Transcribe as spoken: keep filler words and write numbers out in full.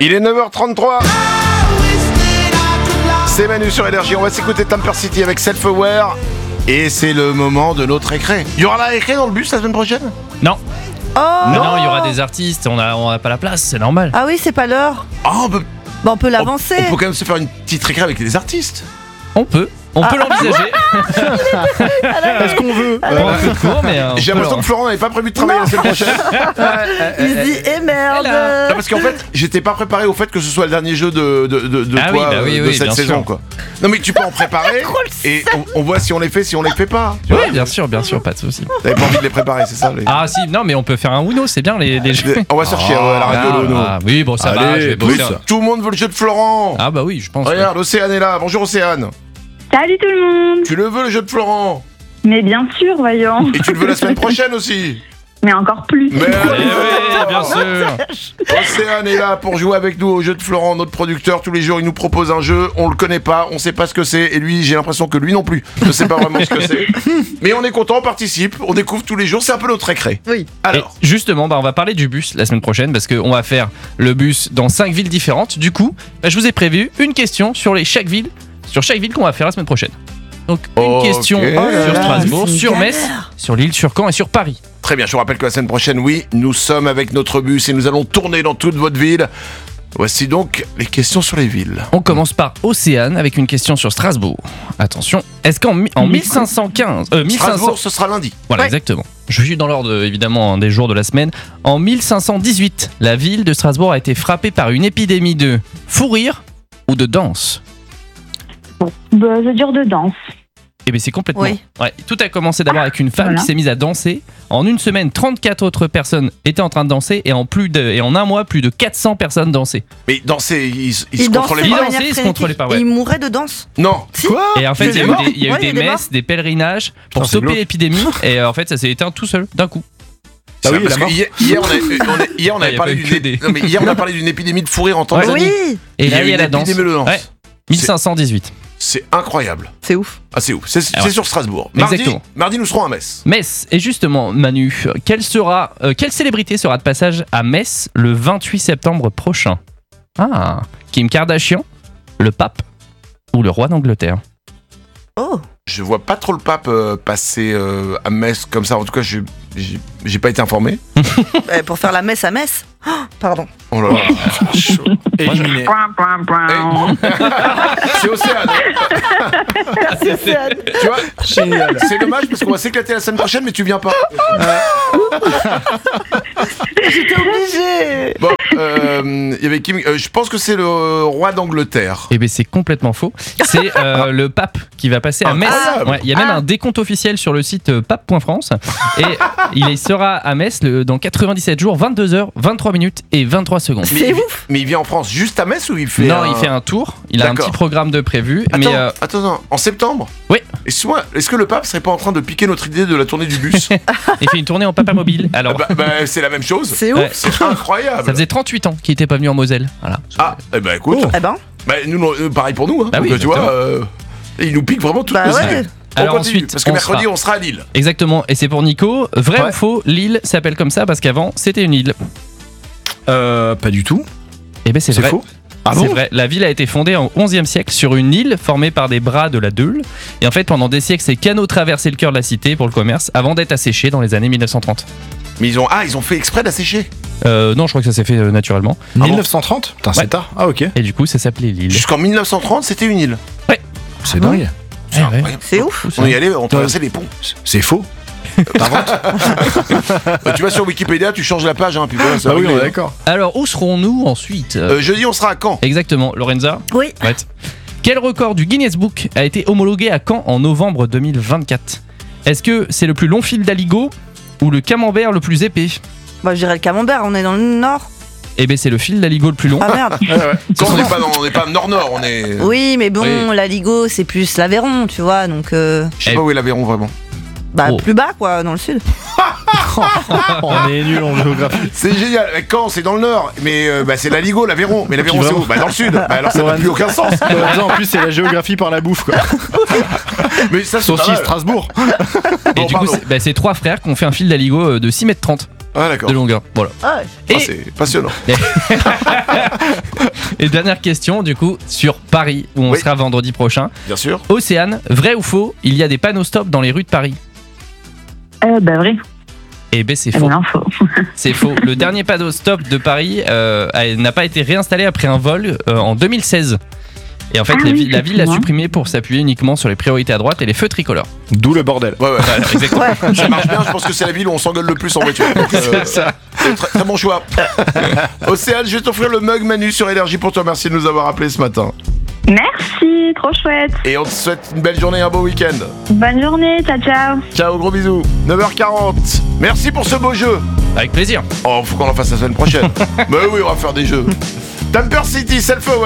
Il est neuf heures trente-trois. C'est Manu sur Énergie. On va s'écouter Tamper City avec Self-Aware. Et c'est le moment de notre récré. Il y aura la récré dans le bus la semaine prochaine ? Non. Oh Mais non, il y aura des artistes, on a, on a pas la place, c'est normal. Ah oui, c'est pas l'heure. Ah, on peut, Bon, on peut l'avancer. on peut quand même se faire une petite récré avec les artistes. On peut, on Ah. peut l'envisager. Est-ce qu'on veut Bon, un peu de court, mais euh, on J'ai peut l'impression l'en- que Florent n'avait pas prévu de travailler la semaine prochaine. Il se dit, eh merde. Non, parce qu'en fait, j'étais pas préparé au fait que ce soit le dernier jeu de, de, de, de Ah toi oui, bah oui, de oui, cette bien saison, sûr. quoi. Non, mais tu peux en préparer et on, on voit si on les fait, si on les fait pas. Tu vois, Oui, bien sûr, bien sûr, pas de souci. t'avais pas envie de les préparer, c'est ça les... Ah si, non, mais on peut faire un Uno, c'est bien les, les jeux. On va chercher euh, à la radio Ah, Lono. ah, oui, bon, ça va, Allez, je vais plus. bosser. un- Tout le monde veut le jeu de Florent. Ah bah oui, je pense. Regarde, Océane est là. Bonjour Océane. Salut tout le monde. Tu le veux le jeu de Florent? Mais bien sûr, voyons. Et tu le veux la semaine prochaine aussi? Mais encore plus. Mais Eh oui, bien sûr. Océane est là pour jouer avec nous au jeu de Florent, notre producteur. Tous les jours, il nous propose un jeu. On le connaît pas, on sait pas ce que c'est. Et lui, j'ai l'impression que lui non plus ne sait pas vraiment ce que c'est. Mais on est content, on participe, on découvre tous les jours. C'est un peu notre récré. Oui. Alors, Et justement, bah, on va parler du bus la semaine prochaine parce qu'on va faire le bus dans cinq villes différentes. Du coup, bah, je vous ai prévu une question sur les chaque ville, sur chaque ville qu'on va faire la semaine prochaine. Donc une Ok. question Oh là sur là, Strasbourg, c'est une sur galère. Metz, sur Lille, sur Caen et sur Paris. très bien. Je vous rappelle que la semaine prochaine, oui, nous sommes avec notre bus et nous allons tourner dans toute votre ville. Voici donc les questions sur les villes. On commence par Océane avec une question sur Strasbourg. Attention, est-ce qu'en mi- en mille cinq cent quinze, euh, mille cinq cents, Strasbourg, ce sera lundi. voilà Ouais. exactement. Je suis dans l'ordre euh, évidemment hein, des jours de la semaine. En mille cinq cent dix-huit, la ville de Strasbourg a été frappée par une épidémie de fou rire ou de danse. Bah, c'est dur de danse. Eh bien, c'est complètement. Oui. Ouais, tout a commencé d'abord avec une femme Voilà. qui s'est mise à danser. En une semaine, trente-quatre autres personnes étaient en train de danser et en, plus de, et en un mois, plus de quatre cents personnes dansaient. Mais danser, ils, ils se Il contrôlaient Il pas. dansait de dansait, manière il se frénétique. contrôlait pas, ouais. Et il mourait de danse. Non. Quoi Et en fait, il y a eu mort des, il y a eu Ouais, il y des a des morts. messes, des pèlerinages pour Putain, c'est stopper glauque. l'épidémie. Et euh, en fait, ça s'est éteint tout seul, d'un coup. Ah oui, parce la que mort. hier, hier, on, a- on a- hier, on Ah, avait y a parlé pas eu d'une que des- non, mais hier, on a parlé d'une épidémie de fou rire en Tanzanie. Oui. Et Il y là, a il y a une la danse. épidémie de danse. Ouais. mille cinq cent dix-huit. C'est incroyable. C'est ouf. Ah, c'est ouf. C'est Ah c'est ouais. sur Strasbourg. Mardi, Exactement. mardi, nous serons à Metz. Metz. Et justement, Manu, quelle, sera, euh, quelle célébrité sera de passage à Metz le vingt-huit septembre prochain? Ah, Kim Kardashian, le pape ou le roi d'Angleterre? Oh. Je vois pas trop le pape euh, passer euh, à Metz comme ça. En tout cas, j'ai j'ai- j'ai pas été informé. Euh, pour faire la messe à Metz. Oh, pardon. Oh là là. Chaud. Éliminé. Point, point, point. C'est Océane. Merci Océane. Tu vois, Génial. c'est dommage parce qu'on va s'éclater la semaine prochaine, mais tu viens pas. J'étais obligée. Bon, euh, il y avait Kim. euh, je pense que c'est le roi d'Angleterre. Eh bien, c'est complètement faux. C'est euh, le pape qui va passer à Metz. Incroyable. Ouais, il y a même Ah. un décompte officiel sur le site euh, pape point france. Et il sera à Metz le- dans quatre-vingt-dix-sept jours, vingt-deux heures, vingt-trois minutes et vingt-trois secondes. Mais C'est il, vi- ouf. mais il vient en France juste à Metz ou il fait non, un- il fait un tour. Il a un D'accord. petit programme de prévu. Attends, mais euh, attends, attends, en septembre. Oui. Excuse-moi, est-ce que le pape serait pas en train de piquer notre idée de la tournée du bus? il fait une tournée en papa mobile. Alors, bah, bah, c'est la même chose. C'est ouf. ouais, C'est incroyable. ça faisait trente-huit ans qu'il était pas venu en Moselle. Voilà. Ah, eh ben écoute, Eh ben. bah, nous, non, euh, pareil pour nous. Hein. Bah oui, Donc, tu vois, exactement. euh, il nous pique vraiment toutes Bah nos ouais. idées. On Alors continue, ensuite, parce que on mercredi, sera- on sera à Lille. Exactement. Et c'est pour Nico. Vrai Ouais. ou faux, Lille s'appelle comme ça parce qu'avant c'était une île. Euh, pas du tout. Eh ben c'est C'est vrai. faux. Ah C'est bon vrai, la ville a été fondée en onzième siècle sur une île formée par des bras de la Deule. Et en fait, pendant des siècles, ces canaux traversaient le cœur de la cité pour le commerce avant d'être asséchés dans les années mille neuf cent trente. Mais ils ont, ah, ils ont fait exprès d'assécher. Euh, non, je crois que ça s'est fait euh, naturellement. mille neuf cent trente Putain, Ouais. c'est tard. Ah, ok. Et du coup, ça s'appelait l'île. Jusqu'en mille neuf cent trente, c'était une île. C'est dingue. Eh ouais. incroyable. C'est ouf. On y allait, on traversait les ponts. C'est faux. Bah, tu vas sur Wikipédia, tu changes la page, hein, puis voilà, ça Bah oui, réglé, on est hein. d'accord. Alors, où serons-nous ensuite Euh, jeudi, on sera à Caen. Exactement, Lorenza. Oui. Ouais. Quel record du Guinness Book a été homologué à Caen en novembre deux mille vingt-quatre? Est-ce que c'est le plus long fil d'aligot ou le camembert le plus épais? Bah, je dirais le camembert, on est dans le nord. Eh ben c'est le fil d'aligot le plus long. Ah merde. Caen, on n'est pas, dans- on n'est pas nord-nord, on est. Oui, mais bon, Oui. la Ligo, c'est plus l'Aveyron, tu vois, donc. euh, Je sais pas où est l'Aveyron vraiment. bah, Oh. plus bas, quoi, dans le sud. On est nul en géographie. C'est génial. Caen, c'est dans le nord, mais euh, bah, c'est la Ligo, l'Aveyron. Mais l'Aveyron, Puis c'est où? vraiment- Bah, dans le sud. Bah, alors ça n'a Lorenzo. plus aucun sens. En plus, c'est la géographie par la bouffe, quoi. Mais ça, c'est pas Saucisse mal. Strasbourg. Et Bon, du coup, pardon. c'est bah, c'est trois frères qui ont fait un fil d'aligot euh, de six mètres trente. Ah, d'accord. de longueur. Voilà. Ah ouais. Ah, Et, c'est passionnant. et dernière question, du coup, sur Paris, où on Oui. sera vendredi prochain. Bien sûr. Océane, vrai ou faux, il y a des panneaux stop dans les rues de Paris? Euh, bah vrai. Eh ben c'est Eh faux. ben, faux. C'est faux. Le dernier panneau stop de Paris euh, a- n'a pas été réinstallé après un vol euh, en deux mille seize. Et en fait, Ah la, oui, vi- la ville l'a effectivement. supprimé pour s'appuyer uniquement sur les priorités à droite et les feux tricolores. D'où le bordel. Ouais, ouais. Voilà, exactement. Ouais. Ça marche bien, je pense que c'est la ville où on s'engueule le plus en voiture. Donc, euh, C'est ça. c'est très, très bon choix. Océane, je vais t'offrir le mug Manu sur Énergie pour te remercier de nous avoir appelés ce matin. Merci, trop chouette. Et on te souhaite une belle journée et un beau week-end. Bonne journée, ciao ciao. Ciao, gros bisous. neuf heures quarante. Merci pour ce beau jeu. Avec plaisir. Oh, faut qu'on en fasse la semaine prochaine. Mais oui, on va faire des jeux. Tamper City, Self